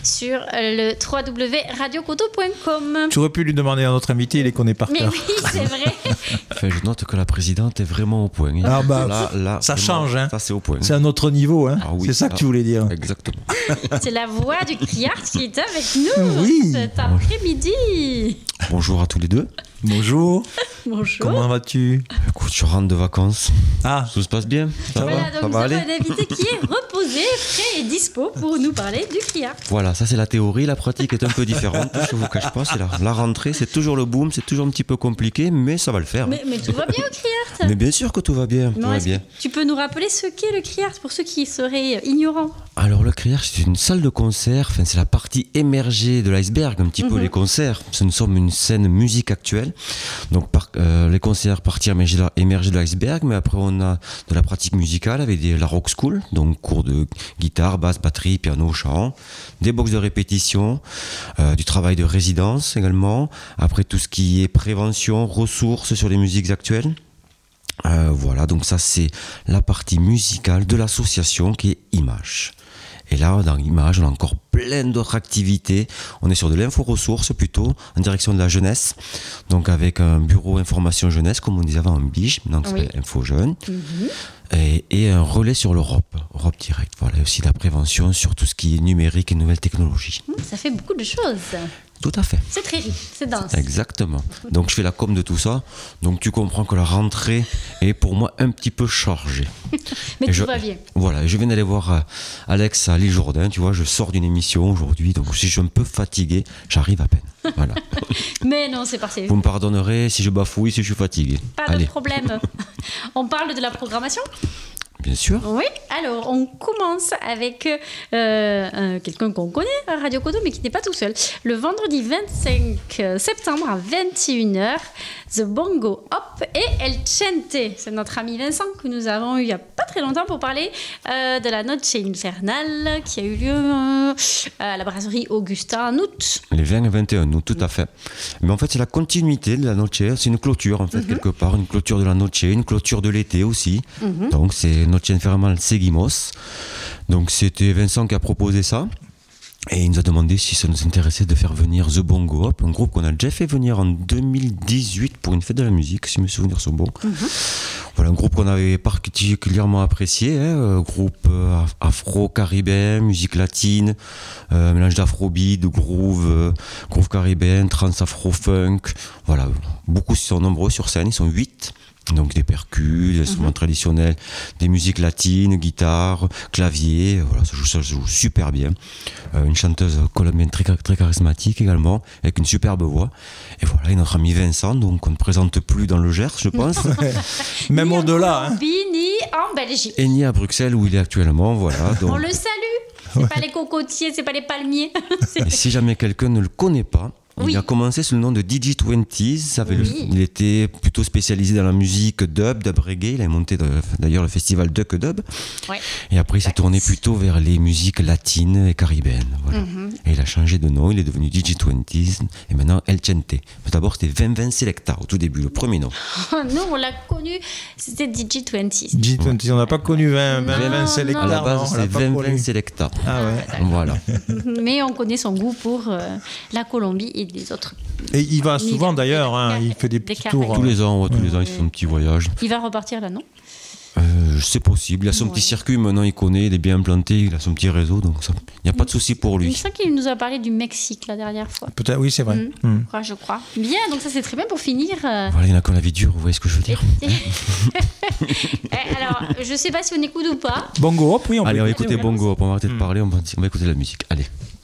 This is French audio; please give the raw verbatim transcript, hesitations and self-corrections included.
sur le w w w point radio coteau point com. Tu aurais pu lui demander à notre invité, il les connaît par Mais cœur. oui, c'est vrai. Enfin, je note que la présidente est vraiment au point. Ah bah, là, là, ça vraiment, change, hein. Ça, c'est au point. C'est un autre niveau, hein. Ah oui, c'est ça ah, que tu voulais dire. Exactement. C'est la voix du criard qui est avec nous Oui. cet après-midi. Bonjour à tous les deux. Bonjour. Bonjour. Comment vas-tu? Écoute, je rentre de vacances. Ah, Tout se passe bien? Ça Voilà, va? donc Ça nous va avons aller? un invité qui est reposé, prêt et dispo pour nous parler du criard. Voilà, ça c'est la théorie. La pratique est un peu différente. Je vous cache pas, c'est la, la rentrée, c'est toujours le boom, c'est toujours un petit peu compliqué, mais ça va le faire. Mais, mais tout va bien au criard. Mais bien sûr que tout va bien. Tout Non, va est-ce bien. que tu peux nous rappeler ce qu'est le criard pour ceux qui seraient ignorants? Alors le criard, c'est une salle de concert, enfin, c'est la partie émergée de l'iceberg, un petit peu Mhm. les concerts. Nous sommes une scène musique actuelle, donc par, euh, les concerts partie émergée de, émergée de l'iceberg, mais après on a de la pratique musicale avec des, la rock school, donc cours de guitare, basse, batterie, piano, chant, des box de répétition, euh, du travail de résidence également, après tout ce qui est prévention, ressources sur les musiques actuelles. Euh, voilà, donc ça c'est la partie musicale de l'association qui est Image. Et là, dans Image, on a encore plein d'autres activités. On est sur de l'info-ressources plutôt, en direction de la jeunesse. Donc avec un bureau information jeunesse, comme on disait avant, un B I J, donc Oui. c'est Info Jeune. Mhm. Et, et un relais sur l'Europe, Europe Direct. Voilà, et aussi la prévention sur tout ce qui est numérique et nouvelles technologies. Ça fait beaucoup de choses. Tout à fait. C'est très riche, c'est dense. Exactement. Donc je fais la com de tout ça. Donc tu comprends que la rentrée est pour moi un petit peu chargée. Mais Et tout je, va bien. Voilà, je viens d'aller voir euh, Alex à l'île Jourdain, tu vois, je sors d'une émission aujourd'hui, donc si je suis un peu fatigué, j'arrive à peine. Voilà. Mais non, c'est parfait. Vous me pardonnerez si je bafouille, si je suis fatigué. Pas Allez, de problème. On parle de la programmation? bien sûr. Oui, alors on commence avec euh, euh, quelqu'un qu'on connaît à Radio Coteau, mais qui n'est pas tout seul. Le vendredi vingt-cinq septembre à vingt et une heures, The Bongo Hop et El Chente. C'est notre ami Vincent que nous avons eu il n'y a pas très longtemps pour parler euh, de la Noche Infernale qui a eu lieu euh, à la brasserie Augustin en août. Les vingt et vingt et un août, tout à fait. Mais en fait, c'est la continuité de la Noche, c'est une clôture, en fait, Mhm. quelque part, une clôture de la Noche, une clôture de l'été aussi. Mhm. Donc, c'est Noche Infernale Seguimos. Donc, c'était Vincent qui a proposé ça. Et il nous a demandé si ça nous intéressait de faire venir The Bongo Hop, un groupe qu'on a déjà fait venir en deux mille dix-huit pour une fête de la musique, si mes souvenirs sont bons. Mhm. Voilà, un groupe qu'on avait particulièrement apprécié, hein, euh, groupe euh, af- afro-caribéen, musique latine, euh, mélange d'afrobeat, de groove, euh, groove caribéen, trans-afro-funk. Voilà, beaucoup sont nombreux sur scène, ils sont huit. Donc des percus, des instruments traditionnels, des musiques latines, guitare, clavier, voilà, ça joue, ça joue super bien. Euh, une chanteuse colombienne très, très charismatique également, avec une superbe voix. Et voilà, et notre ami Vincent, donc on ne présente plus dans le Gers, je pense, même Ni en au-delà. Hein. Colombie, ni en Belgique. et ni à Bruxelles où il est actuellement, voilà. Donc, On le salue. C'est pas les cocotiers, c'est pas les palmiers. C'est- et si jamais quelqu'un ne le connaît pas, Oui. il a commencé sous le nom de D J vingt. Ça avait le- Oui. il était plutôt spécialisé dans la musique dub, dub reggae. Il a monté de- d'ailleurs le festival Duck Dub. Ouais. Et après, il s'est tourné plutôt vers les musiques latines et caribéennes. Voilà. Mhm. Et il a changé de nom. Il est devenu D J vingt et maintenant El Chente. Mais d'abord, c'était vingt vingt Selecta au tout début, le premier nom. Nous, on l'a connu, c'était D J vingt. G vingt, on n'a pas connu vingt, vingt, Non, vingt non. Selecta. À la non, base, on c'est l'a pas vingt vingt connu. Selecta. Ah ouais. Voilà. Mais on connaît son goût pour euh, la Colombie et les autres. Et il va souvent d'ailleurs, hein, il fait des Des petits Caraïbes. tours. Tous les ans, ouais, tous les ans, il fait un petit voyage. Il va repartir là, non? Euh, c'est possible. Il a son Ouais. petit circuit maintenant, il connaît, il est bien implanté, il a son petit réseau, donc ça- il n'y a pas de souci pour Il me lui. semble qu'il nous a parlé du Mexique la dernière fois. Peut-être, oui, c'est vrai. Mhm. Mm. Je crois, je crois. Bien, donc ça c'est très bien pour finir. euh, Voilà, il y en a qui ont la vie dure, vous voyez ce que je veux dire. Eh, Alors, je sais pas si on écoute ou pas. Bongo Hop, oui, on Allez, peut on va écouter, écouter oui. Bongo, on va arrêter de Mm. parler, on va, on va écouter de la musique. Allez.